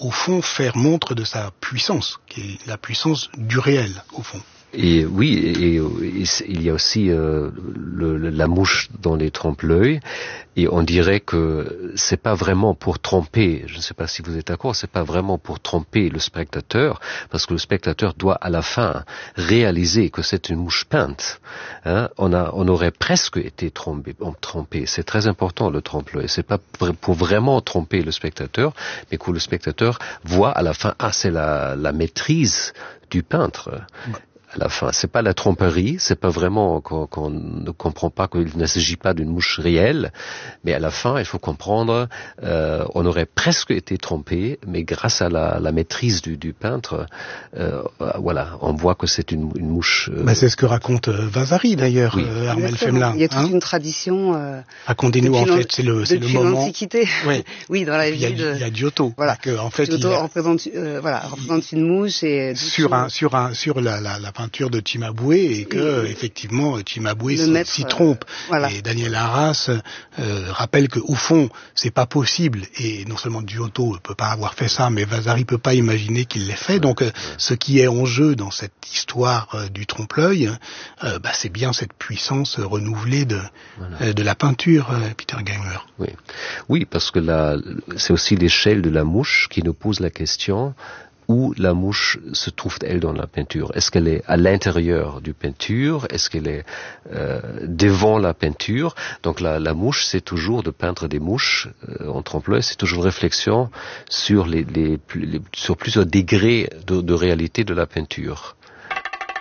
au fond, faire montre de sa puissance, qui est la puissance du réel, au fond. Et oui, et il y a aussi la mouche dans les trompe-l'œil, et on dirait que c'est pas vraiment pour tromper, je ne sais pas si vous êtes d'accord, c'est pas vraiment pour tromper le spectateur, parce que le spectateur doit à la fin réaliser que c'est une mouche peinte. Hein? On aurait presque été trompé. C'est très important le trompe-l'œil. C'est pas pour vraiment tromper le spectateur, mais que le spectateur voit à la fin, c'est la maîtrise du peintre. À la fin, c'est pas la tromperie, c'est pas vraiment qu'on ne comprend pas qu'il ne s'agit pas d'une mouche réelle, mais à la fin, il faut comprendre, on aurait presque été trompé, mais grâce à la maîtrise du peintre, voilà, on voit que c'est une mouche. C'est ce que raconte Vasari d'ailleurs, oui. Armel Femelin. Il y a toute une tradition. Racontez-nous en fait, c'est le moment. Depuis l'Antiquité. Oui. Oui, dans la ville. Il y a Giotto. Voilà. Que, en fait, Giotto représente une mouche et sur la peinture de Cimabue et que effectivement Cimabue s'y trompe. Voilà. Et Daniel Arras rappelle que au fond c'est pas possible, et non seulement Giotto peut pas avoir fait ça, mais Vasari peut pas imaginer qu'il l'ait fait. Donc ce qui est en jeu dans cette histoire du trompe-l'œil, c'est bien cette puissance renouvelée de la peinture, Peter Gangler. Oui, parce que c'est aussi l'échelle de la mouche qui nous pose la question. Où la mouche se trouve-t-elle dans la peinture? Est-ce qu'elle est à l'intérieur du peinture? Est-ce qu'elle est devant la peinture? Donc la mouche, c'est toujours de peindre des mouches en trompe-l'œil, c'est toujours une réflexion sur sur plusieurs degrés de réalité de la peinture.